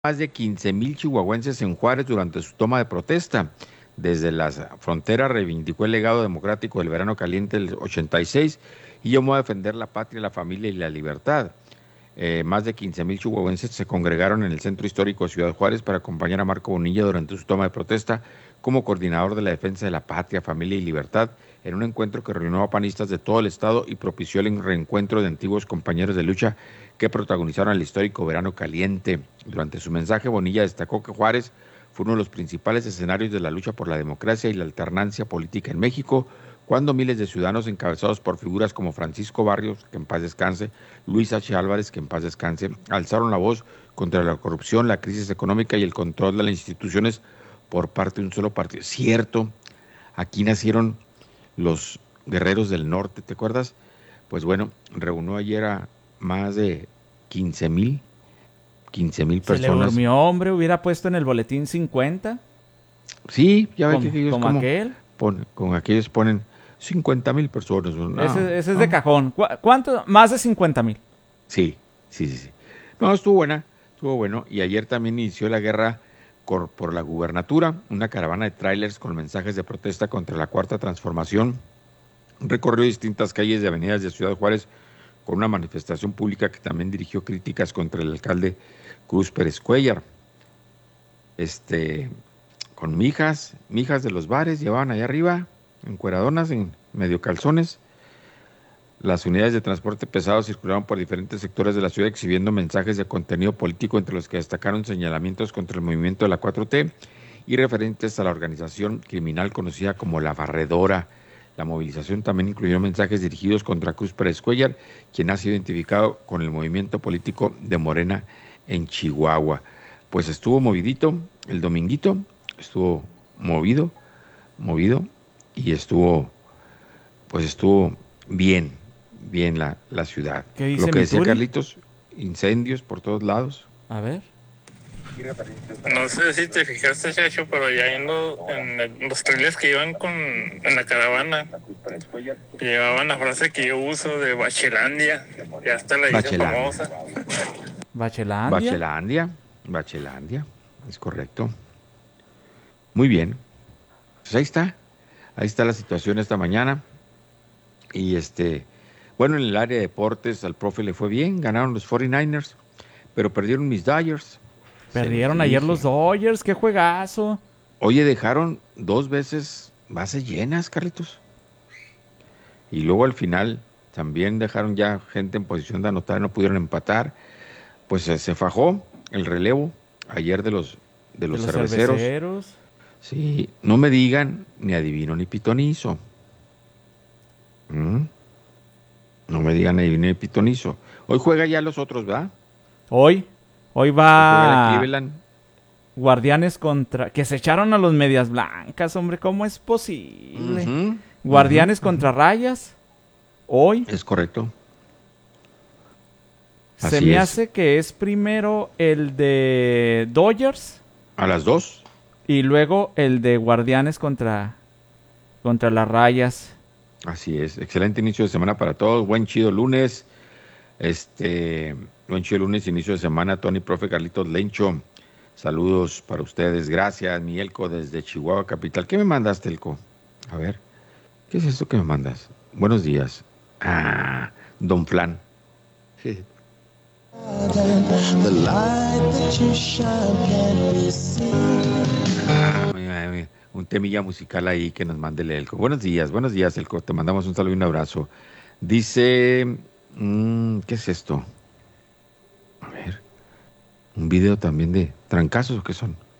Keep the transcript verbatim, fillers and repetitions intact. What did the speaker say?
Más de quince mil chihuahuenses en Juárez durante su toma de protesta. Desde la frontera reivindicó el legado democrático del verano caliente del ochenta y seis y llamó a defender la patria, la familia y la libertad. Eh, más de quince mil chihuahuenses se congregaron en el centro histórico de Ciudad Juárez para acompañar a Marco Bonilla durante su toma de protesta como coordinador de la defensa de la patria, familia y libertad, en un encuentro que reunió a panistas de todo el estado y propició el reencuentro de antiguos compañeros de lucha que protagonizaron el histórico verano caliente. Durante su mensaje, Bonilla destacó que Juárez fue uno de los principales escenarios de la lucha por la democracia y la alternancia política en México, cuando miles de ciudadanos encabezados por figuras como Francisco Barrios, que en paz descanse, Luis H. Álvarez, que en paz descanse, alzaron la voz contra la corrupción, la crisis económica y el control de las instituciones por parte de un solo partido. Cierto, aquí nacieron los guerreros del norte, ¿te acuerdas? Pues bueno, reunió ayer a más de quince mil, quince mil Se le personas. durmió, hombre, hubiera puesto en el boletín cincuenta, Sí, ya ve que como, ellos como como aquel. ponen, con aquellos ponen cincuenta mil personas. No, Ese, ese es de no. cajón. ¿Cu- ¿Cuánto? Más de cincuenta mil. Sí, sí, sí, sí. No, estuvo buena, estuvo bueno. Y ayer también inició la guerra cor- por la gubernatura, una caravana de trailers con mensajes de protesta contra la Cuarta Transformación. Recorrió distintas calles y avenidas de Ciudad Juárez con una manifestación pública que también dirigió críticas contra el alcalde Cruz Pérez Cuellar. Este, con mijas, mijas de los bares, llevaban allá arriba, encueradonas, en medio calzones. Las unidades de transporte pesado circularon por diferentes sectores de la ciudad exhibiendo mensajes de contenido político, entre los que destacaron señalamientos contra el movimiento de la cuatro T y referentes a la organización criminal conocida como La Barredora. La movilización también incluyó mensajes dirigidos contra Cruz Pérez Cuellar, quien ha sido identificado con el movimiento político de Morena en Chihuahua. Pues estuvo movidito el dominguito, estuvo movido, movido y estuvo, pues estuvo bien, bien la, la ciudad. ¿Qué Lo dice que mi decía Turi? Carlitos, incendios por todos lados. A ver. No sé si te fijaste, Chacho, pero ya en, lo- en el- los trailers que iban con, en la caravana, llevaban la frase que yo uso de Bachelandia, ya hasta la hice Bachelandia. famosa. Bachelandia. Bachelandia, Bachelandia, es correcto. Muy bien. Pues ahí está, ahí está la situación esta mañana. Y este, bueno, en el área de deportes al profe le fue bien, ganaron los cuarenta y nueve ers, pero perdieron mis Dodgers. Se los Perdieron ayer los dije. Dodgers. Qué juegazo. Oye, dejaron dos veces bases llenas, Carlitos. Y luego al final también dejaron ya gente en posición de anotar, no pudieron empatar. Pues se, se fajó el relevo ayer de los, de De los los cerveceros. cerveceros. Sí, no me digan ni adivino ni pitonizo. ¿Mm? No me digan ni adivino ni pitonizo. Hoy juega ya los otros, ¿verdad? Hoy. Hoy Hoy juega la va Cleveland. Guardianes contra... Que se echaron a los Medias Blancas, hombre. ¿Cómo es posible? Ujú, Guardianes ujú, contra ujú. Rayas. Hoy. Es correcto. Se Así me es. hace que es primero el de Dodgers A las dos. y luego el de Guardianes contra, contra las Rayas. Así es. Excelente inicio de semana para todos. Buen chido lunes. Este, buen chido lunes, inicio de semana. Tony, profe, Carlitos Lencho. Saludos para ustedes. Gracias, mi Elco, desde Chihuahua Capital. ¿Qué me mandaste, Elco? A ver. ¿Qué es esto que me mandas? Buenos días. Ah, Don Flan. The light that you shine can be seen. Ah, mira, mira, un temilla musical ahí que nos mande el Elco. Buenos días, buenos días, Elco. Te mandamos un saludo y un abrazo. Dice, mm, ¿qué es esto? A ver, un video también de trancazos, ¿o qué son?